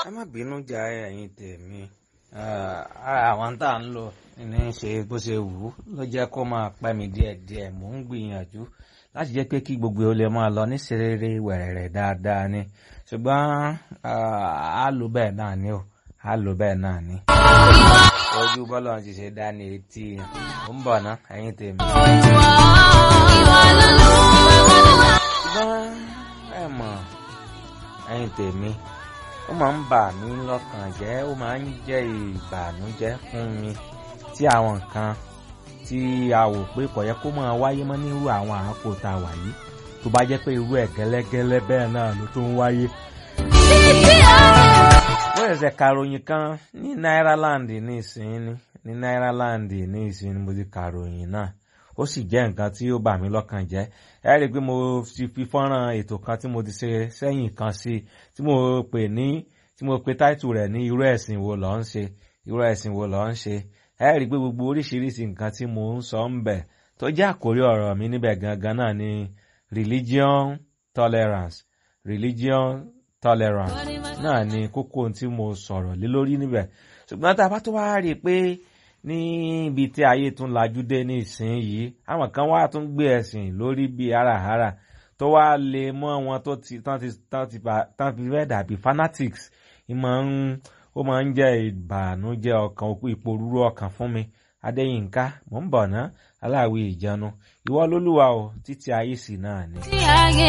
ẹ má bínú jà ẹ̀yin tèmi àwọn tá à ń lò ní ṣe bó ṣe wù ú ló jẹ́ kó máa pẹ́ mi díẹ̀díẹ̀ mò ń gbìyànjú láti jẹ́ pé kí gbogbo ó lè máa lọ ní serere wẹ̀rẹ̀rẹ̀ dáadáa ni ṣùgbọ́n á lò bẹ́ẹ̀ náà ni ó á lò bẹ́ẹ̀ náà ni. ojú bọ́lá ti ṣe dá ní etí ó ń bọ̀ ná ẹ̀yin tèmi. ṣùgbọ́n ẹ mọ̀ ẹ̀yin tèmi ó máa ń bà mí lọ́kàn jẹ́ ó máa ń jẹ́ ìbànújẹ́ fún mi tí àwọn nǹkan tí a wò pé kò yẹ kó máa wáyé mọ́ nírú àwọn àákò tá a wà yìí tó bá jẹ́ pé irú ẹ̀ gẹ́lẹ́gẹ́lẹ́ bẹ́ẹ̀ náà ló tún wáyé. wọ́n ṣẹ̀ṣẹ̀ kàròyìn kan ní Náíràland ní ìsìn mo ti kàròyìn náà ó sì jẹ́ nǹkan tí ó bà mí lọ́kàn jẹ́ ẹ rí i pé mo ti fi fọ́nrán ètò kan tí mo ti ṣe sẹ́yìn kan sí tí mo pe táìtù rẹ̀ ní irú ẹ̀sìn wo ló ń ṣe ẹ rí i pé gbogbo oríṣiríṣi nǹkan tí mo ń sọ ń bẹ̀ tó jẹ́ àkórí ọ̀rọ̀ mi níbẹ̀ gangan náà ni religion tolerance náà ni kókó tí mo sọ̀rọ̀ lé lórí níbẹ̀ ṣùgbọ́n tá a bá tó wá rí i pé níbi tí ayé tún lajú dé ní ìsinyìí àwọn kan wá tún gbé ẹ̀sìn lórí bí háràhárà tó wá lè mọ́ wọn tó tán fi fẹ́ dàbí fanatics ó máa ń jẹ́ ìbànújẹ́ ọkàn ìpòrúurú ọkàn fún mi Adéyínká mò ń bọ̀ ná aláwí ìjánu ìwọ lólúwa o títí ayé sì náà ni.